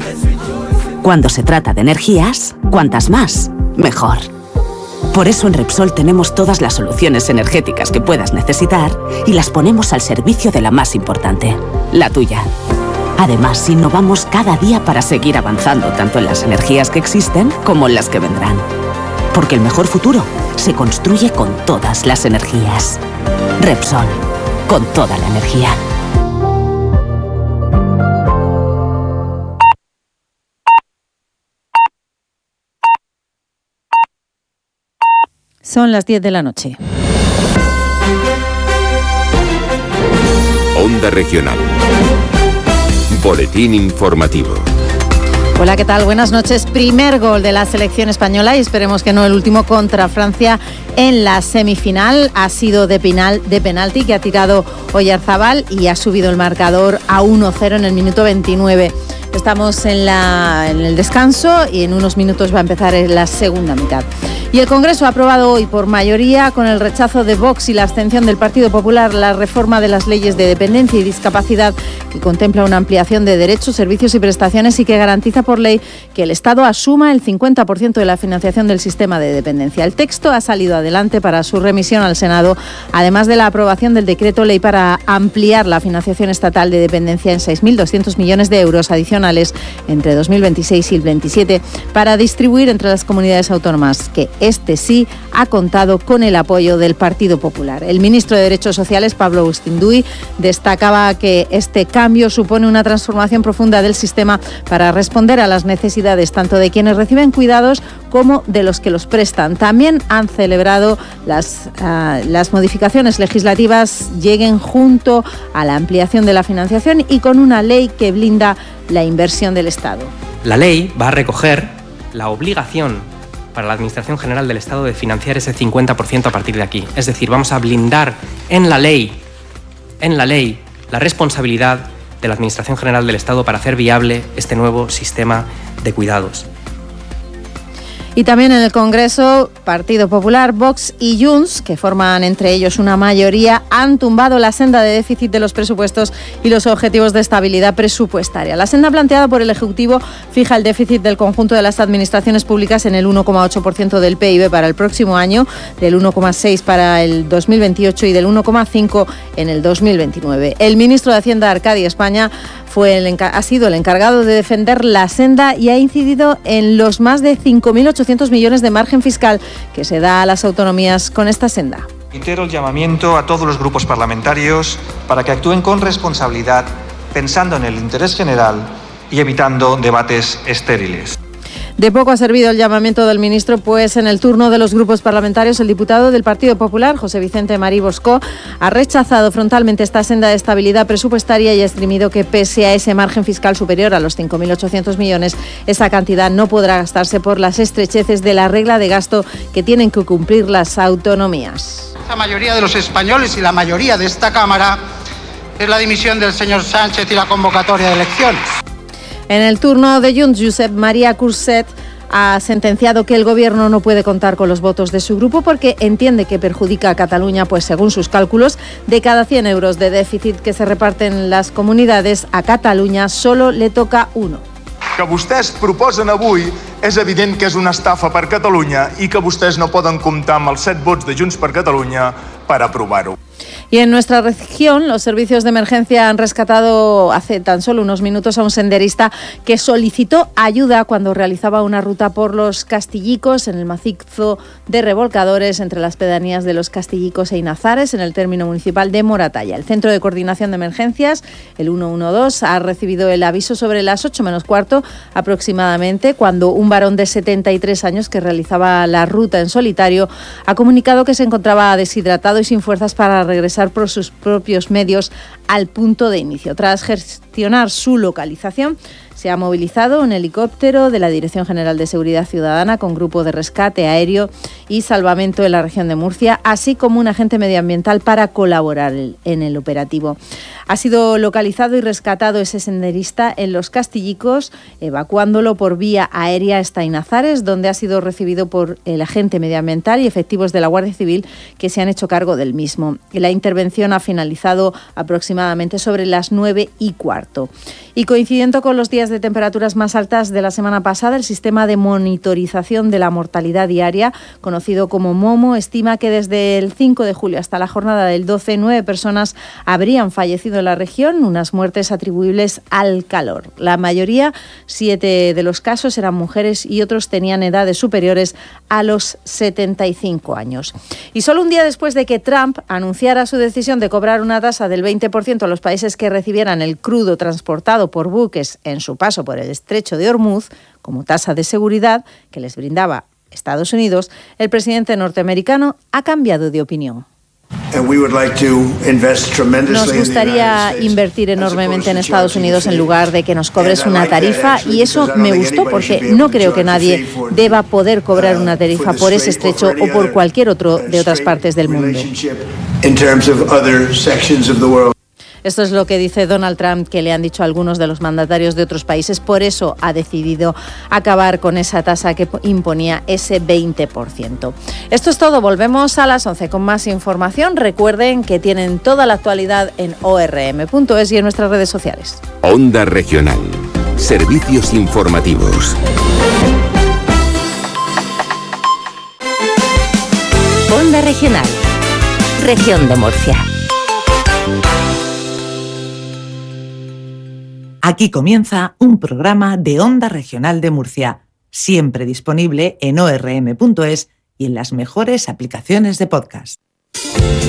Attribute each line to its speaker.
Speaker 1: Cuando se trata de energías, cuantas más, mejor. Por eso en Repsol tenemos todas las soluciones energéticas que puedas necesitar y las ponemos al servicio de la más importante, la tuya. Además, innovamos cada día para seguir avanzando tanto en las energías que existen como en las que vendrán. Porque el mejor futuro se construye con todas las energías. Repsol, con toda la energía.
Speaker 2: Son las 10 de la noche.
Speaker 3: Onda Regional. Boletín informativo.
Speaker 2: Hola, ¿qué tal? Buenas noches. Primer gol de la selección española y esperemos que no el último contra Francia en la semifinal. Ha sido de penalti que ha tirado Oyarzabal y ha subido el marcador a 1-0 en el minuto 29. Estamos en el descanso y en unos minutos va a empezar la segunda mitad. Y el Congreso ha aprobado hoy por mayoría, con el rechazo de Vox y la abstención del Partido Popular, la reforma de las leyes de dependencia y discapacidad que contempla una ampliación de derechos, servicios y prestaciones y que garantiza por ley que el Estado asuma el 50% de la financiación del sistema de dependencia. El texto ha salido adelante para su remisión al Senado, además de la aprobación del decreto ley para ampliar la financiación estatal de dependencia en 6.200 millones de euros adicionales entre 2026 y el 27 para distribuir entre las comunidades autónomas, que este sí ha contado con el apoyo del Partido Popular. El ministro de Derechos Sociales, Pablo Ustinduy, destacaba que este cambio supone una transformación profunda del sistema para responder a las necesidades tanto de quienes reciben cuidados como de los que los prestan. También han celebrado las modificaciones legislativas lleguen junto a la ampliación de la financiación y con una ley que blinda la inversión del Estado.
Speaker 4: La ley va a recoger la obligación para la Administración General del Estado de financiar ese 50% a partir de aquí. Es decir, vamos a blindar en la ley la responsabilidad de la Administración General del Estado para hacer viable este nuevo sistema de cuidados.
Speaker 2: Y también en el Congreso, Partido Popular, Vox y Junts, que forman entre ellos una mayoría, han tumbado la senda de déficit de los presupuestos y los objetivos de estabilidad presupuestaria. La senda planteada por el Ejecutivo fija el déficit del conjunto de las administraciones públicas en el 1,8% del PIB para el próximo año, del 1,6% para el 2028 y del 1,5% en el 2029. El ministro de Hacienda, Arcadi España, ha sido el encargado de defender la senda y ha incidido en los más de 5.800 millones de margen fiscal que se da a las autonomías con esta senda.
Speaker 5: Reitero el llamamiento a todos los grupos parlamentarios para que actúen con responsabilidad, pensando en el interés general y evitando debates estériles.
Speaker 2: De poco ha servido el llamamiento del ministro, pues en el turno de los grupos parlamentarios, el diputado del Partido Popular, José Vicente Marí Boscó, ha rechazado frontalmente esta senda de estabilidad presupuestaria y ha esgrimido que pese a ese margen fiscal superior a los 5.800 millones, esa cantidad no podrá gastarse por las estrecheces de la regla de gasto que tienen que cumplir las autonomías.
Speaker 6: La mayoría de los españoles y la mayoría de esta Cámara es la dimisión del señor Sánchez y la convocatoria de elecciones.
Speaker 2: En el turno de Junts, Josep María Curset ha sentenciado que el Gobierno no puede contar con los votos de su grupo porque entiende que perjudica a Cataluña, pues según sus cálculos, de cada 100 euros de déficit que se reparten las comunidades, a Cataluña solo le toca 1.
Speaker 7: Que vostès proposen avui és evident que és una estafa per Catalunya i que vostès no poden comptar amb els 7 vots de Junts per Catalunya per aprovar-ho.
Speaker 2: Y en nuestra región, los servicios de emergencia han rescatado hace tan solo unos minutos a un senderista que solicitó ayuda cuando realizaba una ruta por los Castillicos en el macizo de revolcadores entre las pedanías de los Castillicos e Inazares, en el término municipal de Moratalla. El Centro de Coordinación de Emergencias, el 112, ha recibido el aviso sobre las 8 menos cuarto aproximadamente, cuando un varón de 73 años que realizaba la ruta en solitario ha comunicado que se encontraba deshidratado y sin fuerzas para regresar por sus propios medios al punto de inicio. Tras gestionar su localización, se ha movilizado un helicóptero de la Dirección General de Seguridad Ciudadana con grupo de rescate aéreo y salvamento en la región de Murcia, así como un agente medioambiental para colaborar en el operativo. Ha sido localizado y rescatado ese senderista en Los Castillicos, evacuándolo por vía aérea hasta Inazares, donde ha sido recibido por el agente medioambiental y efectivos de la Guardia Civil que se han hecho cargo del mismo. La intervención ha finalizado aproximadamente sobre las 9:15. Y coincidiendo con los días de temperaturas más altas de la semana pasada, el sistema de monitorización de la mortalidad diaria, conocido como MOMO, estima que desde el 5 de julio hasta la jornada del 12, 9 personas habrían fallecido en la región, unas muertes atribuibles al calor. La mayoría, 7 de los casos, eran mujeres y otros tenían edades superiores a los 75 años. Y solo un día después de que Trump anunciara su decisión de cobrar una tasa del 20% a los países que recibieran el crudo transportado por buques en su paso por el estrecho de Hormuz, como tasa de seguridad que les brindaba Estados Unidos, el presidente norteamericano ha cambiado de opinión. Nos gustaría invertir enormemente en Estados Unidos en lugar de que nos cobres una tarifa, y eso me gustó porque no creo que nadie deba poder cobrar una tarifa por ese estrecho o por cualquier otro de otras partes del mundo. Esto es lo que dice Donald Trump, que le han dicho algunos de los mandatarios de otros países. Por eso ha decidido acabar con esa tasa que imponía ese 20%. Esto es todo. Volvemos a las 11 con más información. Recuerden que tienen toda la actualidad en orm.es y en nuestras redes sociales.
Speaker 3: Onda Regional. Servicios informativos.
Speaker 8: Onda Regional. Región de Murcia.
Speaker 9: Aquí comienza un programa de Onda Regional de Murcia, siempre disponible en orm.es y en las mejores aplicaciones de podcast.